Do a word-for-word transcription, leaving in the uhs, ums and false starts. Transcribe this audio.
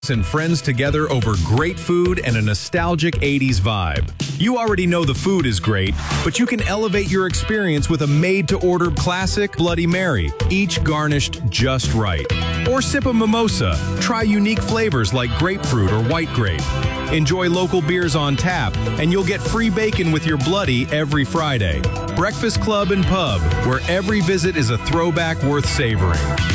and friends together over great food and a nostalgic eighties vibe. You already know the food is great, but you can elevate your experience with a made-to-order classic Bloody Mary, each garnished just right. Or sip a mimosa. Try unique flavors like grapefruit or white grape. Enjoy local beers on tap, and you'll get free bacon with your Bloody every Friday. Breakfast Club and Pub, where every visit is a throwback worth savoring.